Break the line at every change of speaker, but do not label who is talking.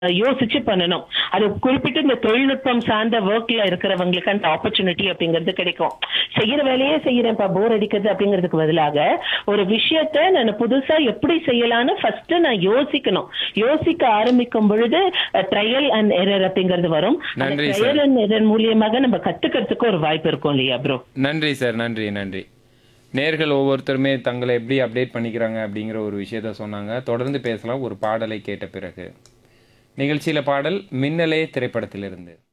யோசிச்சு பண்ணணும். அது குறிப்பிட்டு இந்த தொழில்நுட்பம் சார்ந்த ஒர்க்ல இருக்கிறவங்களுக்கு அந்த ஆப்பர்ச்சுனிட்டி அப்படிங்கிறது கிடைக்கும். செய்யற வேலையே செய்யறேன்ப்பா போர் அடிக்குது அப்படிங்கிறதுக்கு பதிலாக ஒரு விஷயத்த நான் புதுசா எப்படி செய்யலாம்னு ஃபர்ஸ்ட் நான் யோசிக்கணும். யோசிக்க ஆரம்பிக்கும் பொழுது ட்ரையல் அண்ட் எரர் அப்படிங்கிறது வரும். அந்த
நன்றி சார்.
ட்ரையல் அண்ட் எரர் மூலியமாக நம்ம கத்துக்கிறதுக்கு ஒரு வாய்ப்பு இருக்கும் இல்லையா ப்ரோ?
நன்றி சார். நன்றி, நன்றி. நேர்கள் ஒவ்வொருத்தருமே தங்களை எப்படி அப்டேட் பண்ணிக்கிறாங்க அப்படிங்கிற ஒரு விஷயத்த சொன்னாங்க. தொடர்ந்து பேசலாம் ஒரு பாடலை கேட்ட பிறகு. நிகழ்ச்சியில பாடல் மின்னலே திரைப்படத்திலிருந்து.